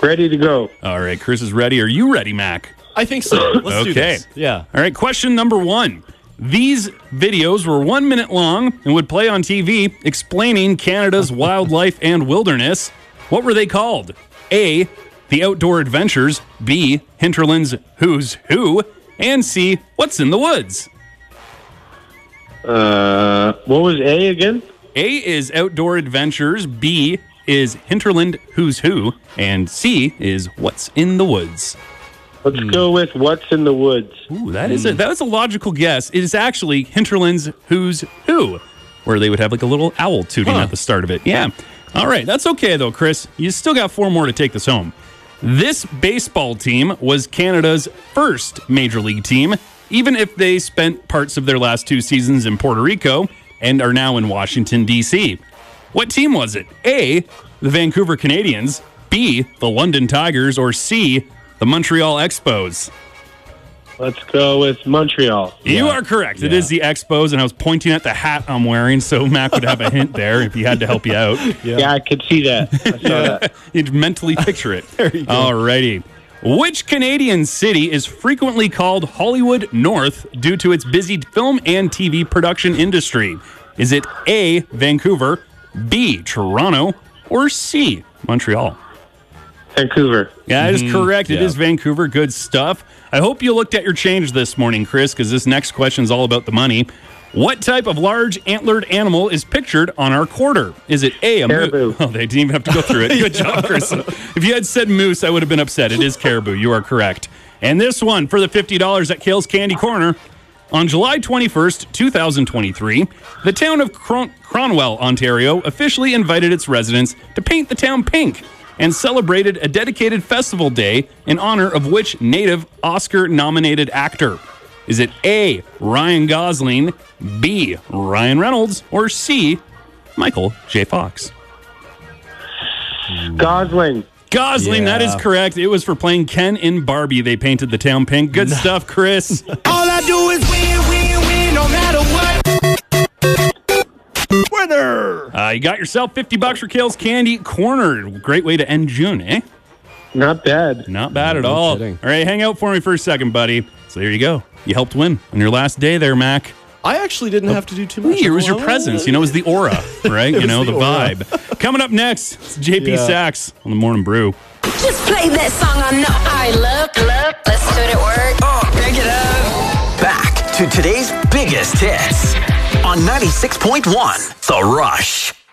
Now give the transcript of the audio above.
Ready to go. All right, Chris is ready. Are you ready, Mac? I think so. Let's do this. Yeah. All right, question number 1. These videos were 1 minute long and would play on TV explaining Canada's wildlife and wilderness. What were they called? A, The Outdoor Adventures, B, Hinterland's Who's Who, and C, What's in the Woods? What was A again? A is Outdoor Adventures, B is Hinterland Who's Who, and C is What's in the Woods. Let's go with What's in the Woods. Ooh, that was a logical guess. It is actually Hinterland's Who's Who, where they would have like a little owl tooting at the start of it. Yeah. All right, that's okay though, Chris. You still got 4 more to take this home. This baseball team was Canada's first major league team, even if they spent parts of their last 2 seasons in Puerto Rico and are now in Washington, D.C. What team was it? A, the Vancouver Canadians, B, the London Tigers, or C, the Montreal Expos? Let's go with Montreal. You are correct. It is the Expos, and I was pointing at the hat I'm wearing, so Mac would have a hint there if he had to help you out. Yeah, I could see that. I saw that. You'd mentally picture it. There you go. All righty. Which Canadian city is frequently called Hollywood North due to its busy film and TV production industry? Is it A, Vancouver, B, Toronto, or C, Montreal? Vancouver. Yeah, that is correct. It Yeah. is Vancouver. Good stuff. I hope you looked at your change this morning, Chris, because this next question is all about the money. What type of large antlered animal is pictured on our quarter? Is it A, a Caribou. moose? Oh, they didn't even have to go through it. Good job, Chris. If you had said moose, I would have been upset. It is caribou. You are correct. And this one for the $50 at Kale's Candy Corner. On July 21st, 2023, the town of Cronwell, Ontario, officially invited its residents to paint the town pink and celebrated a dedicated festival day in honor of which native Oscar-nominated actor? Is it A, Ryan Gosling, B, Ryan Reynolds, or C, Michael J. Fox? Gosling. Gosling, that is correct. It was for playing Ken in Barbie. They painted the town pink. Good stuff, Chris. All I do is win, no matter what. Winner! You got yourself $50 for Kale's Candy Corner. Great way to end June, eh? Not bad. Not bad at all. kidding. All right, hang out for me for a second, buddy. So there you go. You helped win on your last day there, Mac. I actually didn't have to do too much. It was your presence. You know, it was the aura, right? You know, the the aura. vibe. Coming up next, it's JP Yeah. Sachs on the Morning Brew. Just play that song I know I love. Listen to it at work. Break it up. Back to today's biggest hits on 96.1 The Rush.